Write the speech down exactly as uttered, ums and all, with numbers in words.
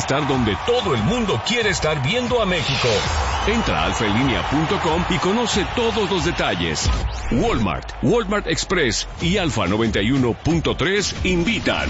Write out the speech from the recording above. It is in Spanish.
estar donde todo el mundo quiere estar viendo a México. Entra a alfa en línea punto com y conoce todos los detalles. Walmart, Walmart Express y Alfa noventa y uno punto tres invitan.